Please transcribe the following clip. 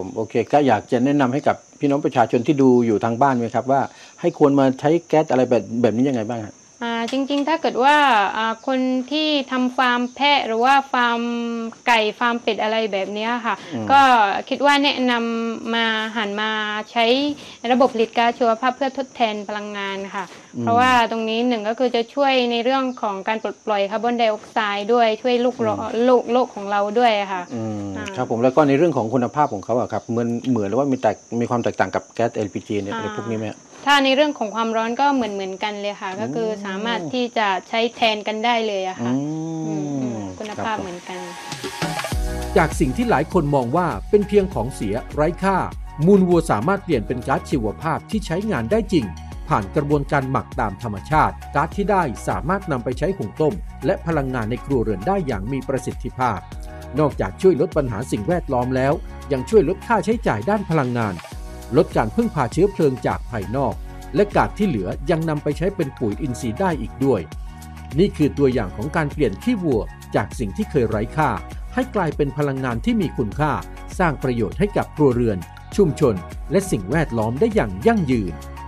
โอเคก็อยากจะแนะนำให้กับพี่น้องประชาชนที่ดูอยู่ทางบ้านไหมครับว่าให้ควรมาใช้แก๊สอะไรแบบนี้ยังไงบ้างครับจริงๆถ้าเกิดว่าคนที่ทำฟาร์มแพะหรือว่าฟาร์มไก่ฟาร์มเป็ดอะไรแบบนี้ค่ะก็คิดว่าแนะนำมาหันมาใช้ระบบผลิตก๊าซชีวภาพเพื่อทดแทนพลังงานค่ะเพราะว่าตรงนี้หนึ่งก็คือจะช่วยในเรื่องของการปลดปล่อยคาร์บอนไดออกไซด์ด้วยช่วยโลกของเราด้วยค่ะครับผมแล้วก็ในเรื่องของคุณภาพของเขาอะครับเหมือนหรือว่ามีความแตกต่างกับแก๊ส LPG เนี่ยในพวกนี้ไหมถ้าในเรื่องของความร้อนก็เหมือนกันเลยค่ะก็คือสามารถที่จะใช้แทนกันได้เลยอะค่ะคุณภาพเหมือนกันจากสิ่งที่หลายคนมองว่าเป็นเพียงของเสียไร้ค่ามูลวัวสามารถเปลี่ยนเป็นก๊าซชีวภาพที่ใช้งานได้จริงผ่านกระบวนการหมักตามธรรมชาติก๊าซที่ได้สามารถนำไปใช้หุงต้มและพลังงานในครัวเรือนได้อย่างมีประสิทธิภาพนอกจากช่วยลดปัญหาสิ่งแวดล้อมแล้วยังช่วยลดค่าใช้จ่ายด้านพลังงานลดการพึ่งพาเชื้อเพลิงจากภายนอกและก๊าซที่เหลือยังนำไปใช้เป็นปุ๋ยอินทรีย์ได้อีกด้วยนี่คือตัวอย่างของการเปลี่ยนขี้วัวจากสิ่งที่เคยไร้ค่าให้กลายเป็นพลังงานที่มีคุณค่าสร้างประโยชน์ให้กับครัวเรือนชุมชนและสิ่งแวดล้อมได้อย่างยั่งยืน